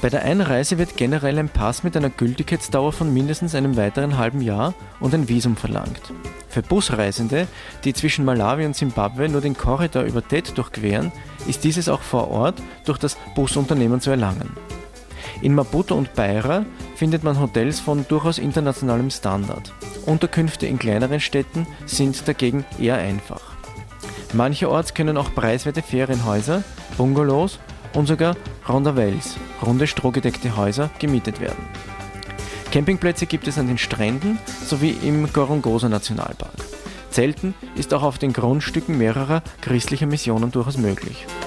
Bei der Einreise wird generell ein Pass mit einer Gültigkeitsdauer von mindestens einem weiteren halben Jahr und ein Visum verlangt. Für Busreisende, die zwischen Malawi und Simbabwe nur den Korridor über Tet durchqueren, ist dieses auch vor Ort durch das Busunternehmen zu erlangen. In Maputo und Beira findet man Hotels von durchaus internationalem Standard. Unterkünfte in kleineren Städten sind dagegen eher einfach. Mancherorts können auch preiswerte Ferienhäuser, Bungalows und sogar Rondavels, runde strohgedeckte Häuser, gemietet werden. Campingplätze gibt es an den Stränden sowie im Gorongosa Nationalpark. Zelten ist auch auf den Grundstücken mehrerer christlicher Missionen durchaus möglich.